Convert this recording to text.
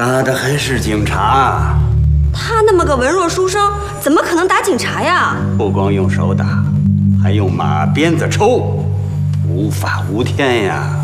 打的还是警察。 他那么个文弱书生，怎么可能打警察呀？ 不光用手打，还用马鞭子抽，无法无天呀！